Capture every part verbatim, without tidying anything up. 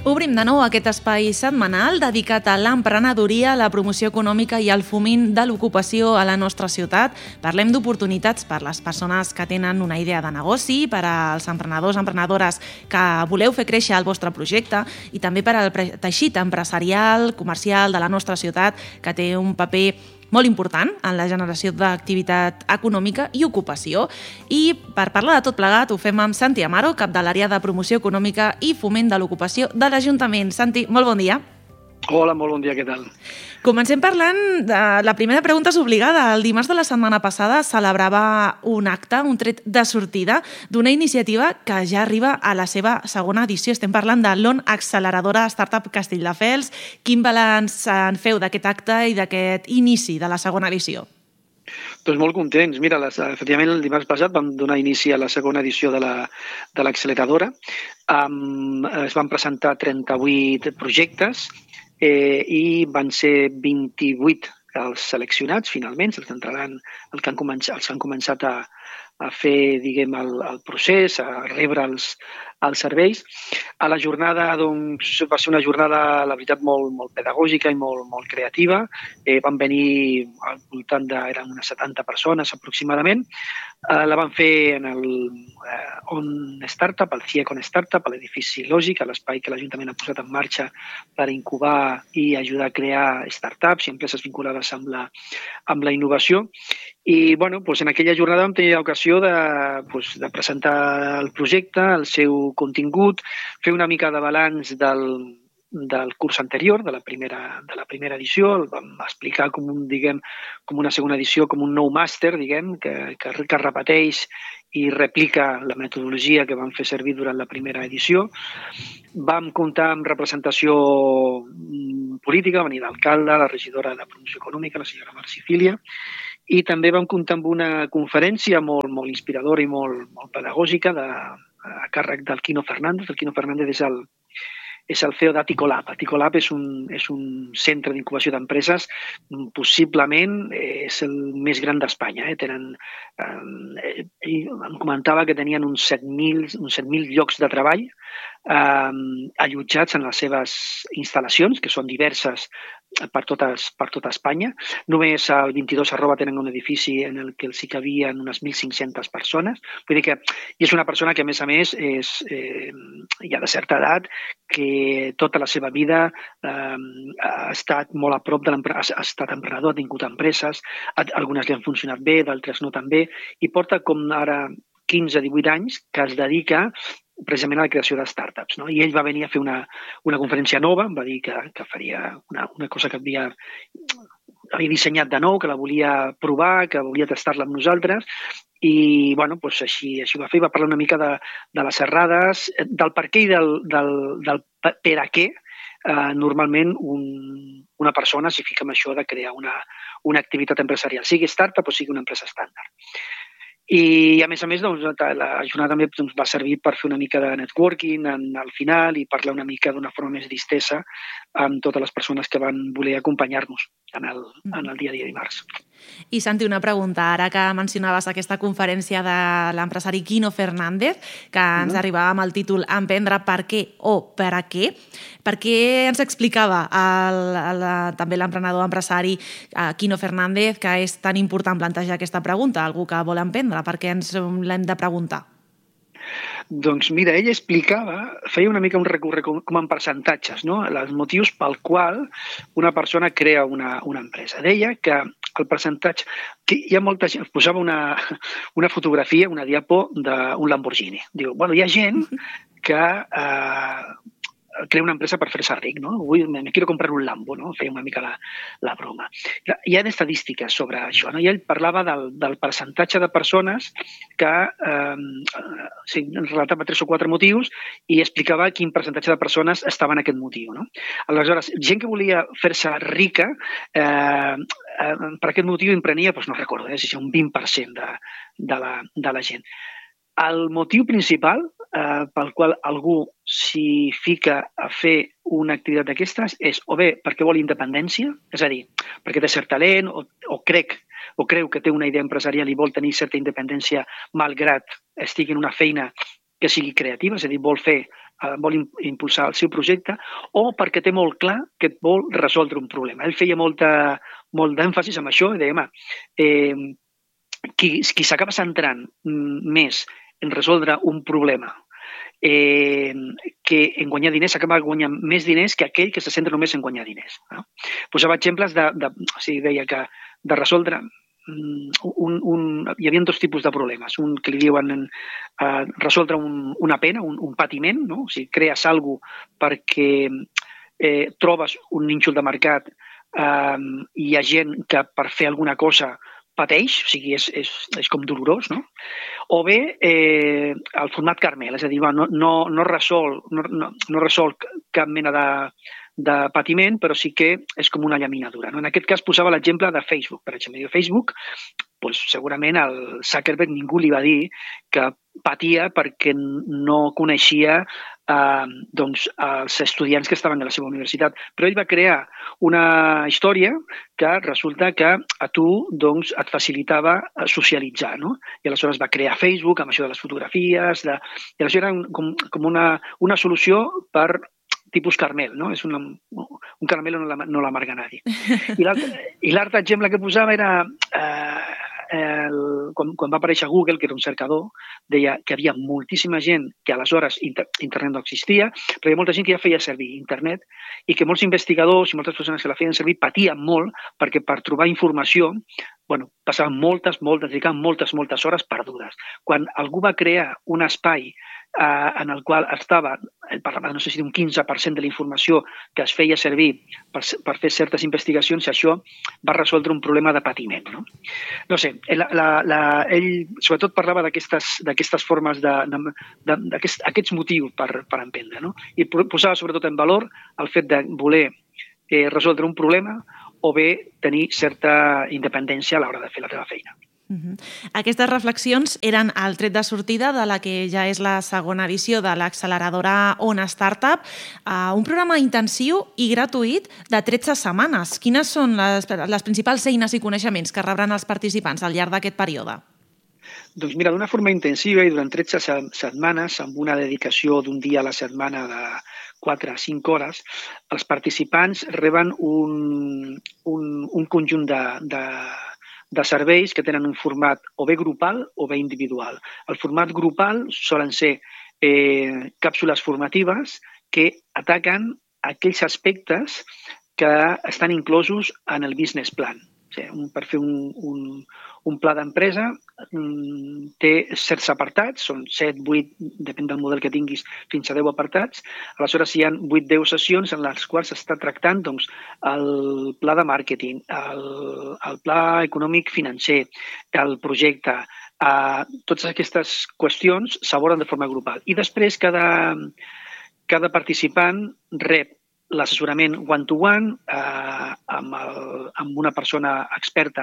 Obrim de nou aquest espai setmanal dedicat a l'emprenedoria, la promoció econòmica i el foment de l'ocupació a la nostra ciutat. Parlem d'oportunitats per les persones que tenen una idea de negoci, per als emprenedors, emprenedores que voleu fer créixer el vostre projecte i també per al teixit empresarial, comercial de la nostra ciutat, que té un paper molt important en la generació d'activitat econòmica i ocupació. I per parlar de tot plegat ho fem amb Santi Amaro, cap de l'àrea de promoció econòmica i foment de l'ocupació de l'Ajuntament. Santi, molt bon dia. Hola, molt bon dia, què tal? Comencem parlant de la primera pregunta és obligada. El dimarts de la setmana passada celebrava un acte, un tret de sortida d'una iniciativa que ja arriba a la seva segona edició. Estem parlant de l'On Acceleradora Startup Castelldefels. Quin balanç en feu d'aquest acte i d'aquest inici de la segona edició? Doncs molt contents. Mira, les, efectivament, el dimarts passat vam donar inici a la segona edició de l'acceleradora. Um, es van presentar trenta-vuit projectes eh, i van ser vint-i-vuit els seleccionats, finalment, els que entraran, els que han començat, els que han començat a, a fer, diguem, el, el procés, a rebre els, els serveis. A la jornada, doncs, va ser una jornada, la veritat, molt, molt pedagògica i molt, molt creativa. Eh, van venir al voltant de, eren unes setanta persones aproximadament. Eh, la van fer en el eh, On Startup, el C I E C On Startup, a l'edifici Lògic, a l'espai que l'Ajuntament ha posat en marxa per incubar i ajudar a crear startups i empreses vinculades amb la, amb la innovació. I bueno, doncs en aquella jornada vam tenir l'ocasió de, doncs, de presentar el projecte, el seu contingut, fer una mica de balanç del, del curs anterior, de la primera, de la primera edició. El vam explicar com, un, diguem, com una segona edició, com un nou màster, diguem, que, que, que repeteix i replica la metodologia que vam fer servir durant la primera edició. Vam comptar amb representació política, va venir l'alcalde, la regidora de promoció econòmica, la senyora Marci Filia, i també vam comptar amb una conferència molt, molt inspiradora i molt, molt pedagògica de, a càrrec del Quino Fernández. El Quino Fernández és el, és el C E O d'Aticolab. Aticolab és un, és un centre d'incubació d'empreses, possiblement és el més gran d'Espanya. Eh? Tenen, eh, em comentava que tenien uns set mil llocs de treball eh, allotjats en les seves instal·lacions, que són diverses per tota, per tota Espanya. Només al vint-i-dos arroba tenen un edifici en el que els hi cabien unes mil cinc-centes persones. Vull dir que i és una persona que, a més a més, és, eh, ja de certa edat, que tota la seva vida eh, ha estat molt a prop de l'empresa, ha estat emprenedor, ha tingut empreses, algunes li han funcionat bé, d'altres no tan bé, i porta com ara quinze a divuit anys que es dedica precisament a la creació de startups. No? I ell va venir a fer una, una conferència nova, va dir que, que faria una, una cosa que havia, havia dissenyat de nou, que la volia provar, que volia tastar-la amb nosaltres, i bueno, doncs així, així va fer. Va parlar una mica de, de les errades, del per què i del, del, del per a què eh, normalment un, una persona s'hi fica amb això de crear una, una activitat empresarial, sigui startup o sigui una empresa estàndard. I, a més a més, doncs, la jornada també doncs, va servir per fer una mica de networking en, al final i parlar una mica d'una forma més distesa amb totes les persones que van voler acompanyar-nos en el, en el dia a dia dimarts. I Santi, una pregunta. Ara que mencionaves aquesta conferència de l'empresari Quino Fernández, que ens mm. arribava amb el títol Emprendre per què o per a què, per què ens explicava el, el, també l'emprenedor empresari Quino Fernández que és tan important plantejar aquesta pregunta? Algú que vol emprendre, per què ens l'hem de preguntar? Doncs mira, ell explicava, feia una mica un recorregut com, com en percentatges, no? Els motius pel qual una persona crea una, una empresa. Deia que el percentatge, que hi ha molta gent, posava una, una fotografia, una diapo d'un Lamborghini. Diu, bueno, hi ha gent que eh, crea una empresa per fer-se ric, no? Vull, me, me quiero comprar un Lambo, no? Feia una mica la, la broma. Hi ha estadístiques sobre això, no? I ell parlava del, del percentatge de persones que eh, sí, relatava tres o quatre motius i explicava quin percentatge de persones estava en aquest motiu, no? Aleshores, gent que volia fer-se rica, eh, eh, per aquest motiu emprenia, doncs no recordo, eh, si és un vint per cent de, de, la, de la gent. El motiu principal eh, pel qual algú s'hi fica a fer una activitat d'aquestes és o bé perquè vol independència, és a dir, perquè té cert talent o, o crec o creu que té una idea empresarial i vol tenir certa independència malgrat estigui en una feina que sigui creativa, és a dir, vol fer, vol impulsar el seu projecte, o perquè té molt clar que vol resoldre un problema. Ell feia molta, molt d'èmfasis en això i deia, home, eh, qui, qui s'acaba centrant més en resoldre un problema eh, que en guanyar diners, s'acaba guanyant més diners que aquell que se centra només en guanyar diners. No? Posava exemples de, de, o sigui, deia que de resoldre un, un, hi havia dos tipus de problemes. Un que li diuen eh, resoldre un, una pena, un, un patiment, no? O sigui, crees alguna cosa perquè eh, trobes un nínxol de mercat eh, i hi ha gent que per fer alguna cosa pateix, o sigui, és, és, és com dolorós, no? O bé, eh, el format Carmel, és a dir, no, no, no, resol, no, no, no resol cap mena de, de patiment, però sí que és com una llaminadura. No? En aquest cas posava l'exemple de Facebook. Per exemple, Facebook, doncs, segurament el Zuckerberg ningú li va dir que patia perquè no coneixia eh, doncs, els estudiants que estaven a la seva universitat. Però ell va crear una història que resulta que a tu doncs, et facilitava socialitzar. No? I aleshores va crear Facebook amb això de les fotografies. De... I aleshores era com, com una, una solució per tipus Carmel, no? És una, un caramel no, no l'amarga nadie. I l'altre exemple que posava era... Eh, El, quan, quan va aparèixer Google, que era un cercador, deia que hi havia moltíssima gent que aleshores inter, internet no existia, però hi havia molta gent que ja feia servir internet i que molts investigadors i moltes persones que la feien servir patien molt perquè per trobar informació bueno, passaven moltes, moltes, dedicaven moltes, moltes hores perdudes. Quan algú va crear un espai eh, en el qual estava, parlava, no sé si un quinze per cent de la informació que es feia servir per, per fer certes investigacions, això va resoldre un problema de patiment. No, no sé, la, la, la, ell sobretot parlava d'aquestes formes, d'aquests aquest, motius per, per emprendre. No? I posava sobretot en valor el fet de voler eh, resoldre un problema o bé tenir certa independència a l'hora de fer la teva feina. Uh-huh. Aquestes reflexions eren el tret de sortida de la que ja és la segona edició de l'acceleradora Ona Startup, uh, un programa intensiu i gratuït de tretze setmanes. Quines són les, les principals eines i coneixements que rebran els participants al llarg d'aquest període? Doncs mira, d'una forma intensiva i durant tretze setmanes, amb una dedicació d'un dia a la setmana de quatre a cinc hores, els participants reben un, un, un conjunt de, de, de serveis que tenen un format o bé grupal o bé individual. El format grupal solen ser eh, càpsules formatives que ataquen aquells aspectes que estan inclosos en el business plan. O sigui, per fer un, un, un pla d'empresa té certs apartats, són set, vuit, depèn del model que tinguis, fins a deu apartats. Aleshores, hi ha vuit, deu sessions en les quals s'està tractant doncs, el pla de màrqueting, el, el pla econòmic financer, el projecte. Eh, totes aquestes qüestions s'aborden de forma grupal. I després, cada, cada participant rep l'assessorament one-to-one eh, amb, el, amb una persona experta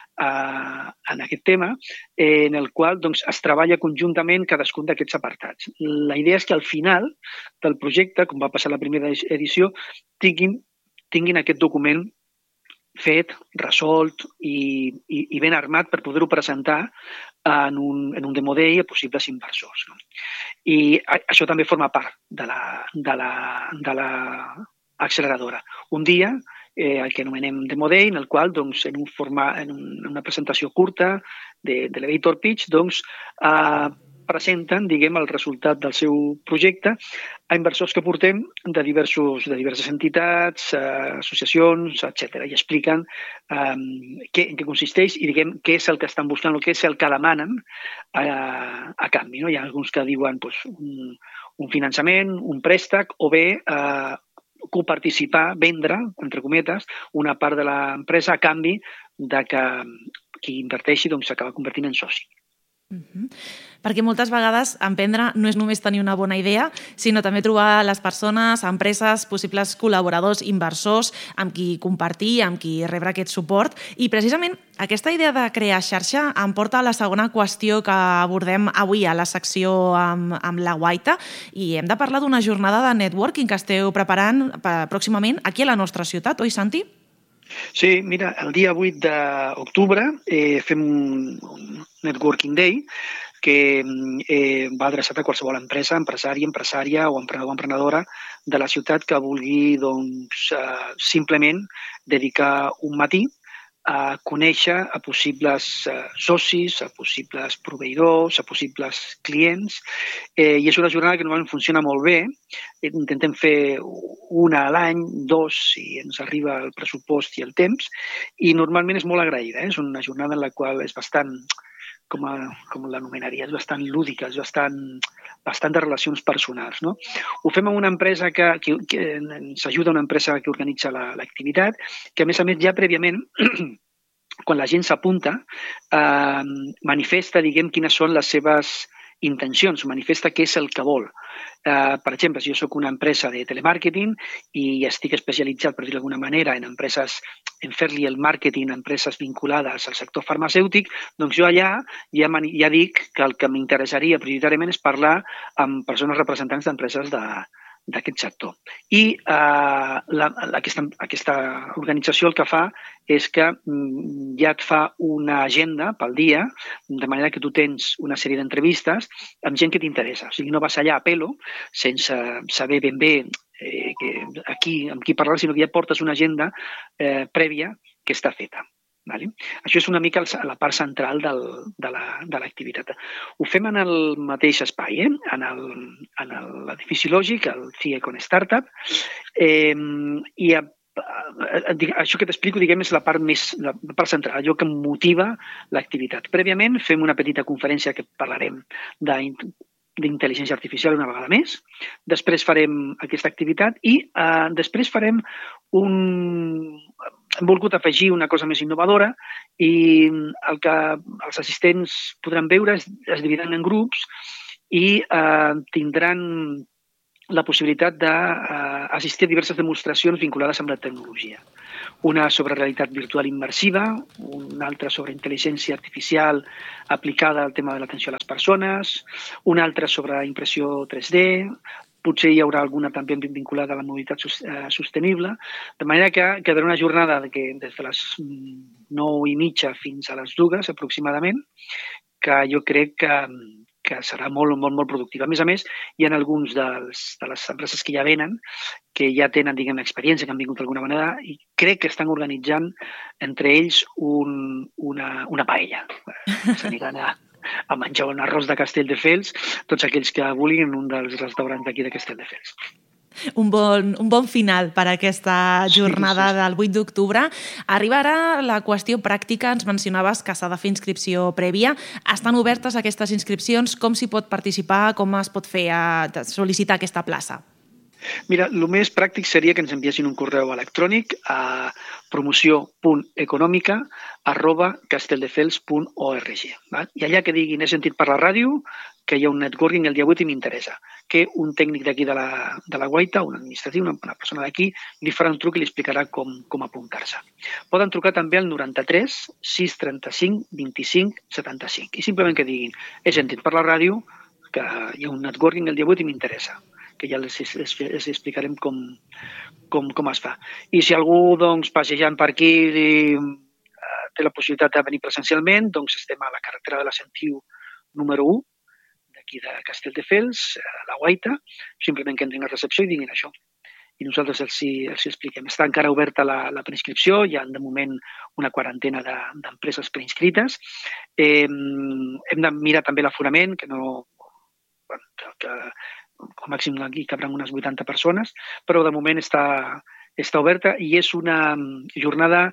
eh, en aquest tema, eh, en el qual doncs, es treballa conjuntament cadascun d'aquests apartats. La idea és que al final del projecte, com va passar la primera edició, tinguin, tinguin aquest document fet, resolt i, i, i ben armat per poder-ho presentar en un, en un demo day a possibles inversors. No? I això també forma part de la, de la, de la acceleradora. Un dia, eh, el que anomenem Demo Day, en el qual, doncs, en, un format, en, un, en una presentació curta de, de l'Elevator Pitch, doncs, eh, presenten, diguem, el resultat del seu projecte a inversors que portem de, diversos, de diverses entitats, eh, associacions, etcètera, i expliquen eh, què, en què consisteix i, diguem, què és el que estan buscant o què és el que demanen a, a canvi. No? Hi ha alguns que diuen doncs, un, un finançament, un préstec o bé eh, coparticipar, vendre, entre cometes, una part de l'empresa a canvi de que qui inverteixi doncs, s'acaba convertint en soci. Uh-huh. Perquè moltes vegades emprendre no és només tenir una bona idea, sinó també trobar les persones, empreses, possibles col·laboradors, inversors, amb qui compartir, amb qui rebre aquest suport. I precisament aquesta idea de crear xarxa em porta a la segona qüestió que abordem avui a la secció amb, amb la Guaita, i hem de parlar d'una jornada de networking que esteu preparant pròximament aquí a la nostra ciutat, oi, Santi? Sí, mira, el dia vuit d'octubre eh, fem un, un Networking Day que eh, va adreçat a qualsevol empresa, empresari, empresària o emprenedor o emprenedora de la ciutat que vulgui doncs, eh, simplement dedicar un matí a conèixer a possibles eh, socis, a possibles proveïdors, a possibles clients. Eh, I és una jornada que normalment funciona molt bé. Intentem fer una a l'any, dos, si ens arriba el pressupost i el temps, i normalment és molt agraïda. Eh? És una jornada en la qual és bastant, com, a, com l'anomenaria, és bastant lúdica, és bastant, bastant de relacions personals. No? Ho fem amb una empresa que, que, que ens ajuda una empresa que organitza l'activitat, que a més a més ja prèviament quan la gent s'apunta, eh, manifesta, diguem, quines són les seves intencions, manifesta què és el que vol. Eh, per exemple, si jo soc una empresa de telemàrqueting i estic especialitzat, per dir-ho d'alguna manera, en empreses, en fer-li el màrqueting a empreses vinculades al sector farmacèutic, doncs jo allà ja, ja dic que el que m'interessaria prioritàriament és parlar amb persones representants d'empreses de d'aquest sector. I eh, la, aquesta, aquesta organització el que fa és que mm, ja et fa una agenda pel dia, de manera que tu tens una sèrie d'entrevistes amb gent que t'interessa. O sigui, no vas allà a pelo, sense saber ben bé eh, que aquí, amb qui parlar, sinó que ja portes una agenda eh, prèvia que està feta. Vale? Això és una mica la part central del, de l'activitat. Ho fem en el mateix espai, eh? en l'edifici lògic, el C I E con Startup, eh, i a, a, això que t'explico diguem, és la part, més, la part central, allò que motiva l'activitat. Prèviament fem una petita conferència que parlarem de d'intel·ligència artificial una vegada més. Després farem aquesta activitat i eh, després farem un... Hem volgut afegir una cosa més innovadora i el que els assistents podran veure es, es dividiran en grups i eh, tindran la possibilitat d'assistir a diverses demostracions vinculades amb la tecnologia. Una sobre realitat virtual immersiva, una altra sobre intel·ligència artificial aplicada al tema de l'atenció a les persones, una altra sobre impressió tres D, potser hi haurà alguna també vinculada a la mobilitat sostenible, de manera que quedarà una jornada que des de les nou i mitja fins a les dues aproximadament, que jo crec que, que serà molt, molt, molt productiva. A més a més, hi ha alguns dels, de les empreses que ja venen, que ja tenen, diguem, experiència, que han vingut d'alguna manera, i crec que estan organitzant entre ells un, una, una paella. S'aniran a a menjar un arròs de Castelldefels, tots aquells que vulguin en un dels restaurants d'aquí de Castelldefels. Un bon, un bon final per a aquesta jornada sí, sí, sí. del vuit d'octubre. Arriba ara la qüestió pràctica. Ens mencionaves que s'ha de fer inscripció prèvia. Estan obertes aquestes inscripcions? Com s'hi pot participar? Com es pot fer a sol·licitar aquesta plaça? Mira, el més pràctic seria que ens enviessin un correu electrònic a promoció punt econòmica arroba castelldefels punt org. I allà que diguin, he sentit per la ràdio que hi ha un networking el dia vuit i m'interessa, que un tècnic d'aquí de la, de la Guaita, un administratiu, una, una persona d'aquí, li farà un truc i li explicarà com, com apuntar-se. Poden trucar també al noranta-tres sis trenta-cinc vint-i-cinc setanta-cinc i simplement que diguin, he sentit per la ràdio que hi ha un networking el dia vuit i m'interessa, que ja els, els, els explicarem com, com, com es fa. I si algú, doncs, passejant per aquí i, uh, té la possibilitat de venir presencialment, doncs estem a la carretera de la Sentiu número u, d'aquí de Castelldefels, a la Guaita, simplement que entrin a recepció i diguin això. I nosaltres els, els expliquem. Està encara oberta la, la preinscripció, hi ha de moment una quarantena d'empreses de, preinscrites. Eh, hem de mirar també l'aforament, que no... Bueno, que, com a màxim aquí cabran unes vuitanta persones, però de moment està, està oberta i és una jornada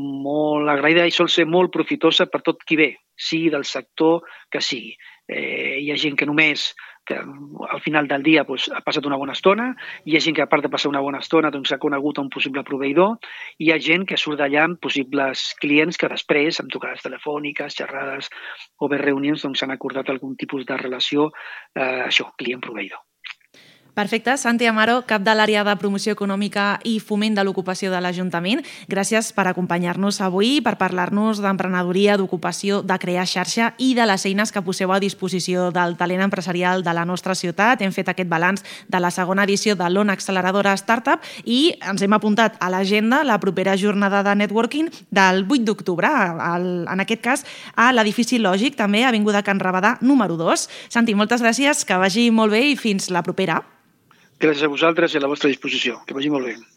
molt agraïda i sol ser molt profitosa per tot qui ve, sigui del sector que sigui. Eh, hi ha gent que només que al final del dia doncs, ha passat una bona estona, hi ha gent que a part de passar una bona estona doncs, ha conegut un possible proveïdor, i hi ha gent que surt d'allà amb possibles clients que després, amb trucades telefòniques, xerrades o bé reunions, doncs, s'han acordat algun tipus de relació, eh, això, client-proveïdor. Perfecte. Santi Amaro, cap de l'àrea de promoció econòmica i foment de l'ocupació de l'Ajuntament. Gràcies per acompanyar-nos avui, per parlar-nos d'emprenedoria, d'ocupació, de crear xarxa i de les eines que poseu a disposició del talent empresarial de la nostra ciutat. Hem fet aquest balanç de la segona edició de l'Ona Acceleradora Startup i ens hem apuntat a l'agenda la propera jornada de networking del vuit d'octubre, en aquest cas a l'edifici Lògic, també a Avinguda Can Rabadà, número dos. Santi, moltes gràcies, que vagi molt bé i fins la propera. Gràcies a vosaltres i a la vostra disposició. Que vagi molt bé.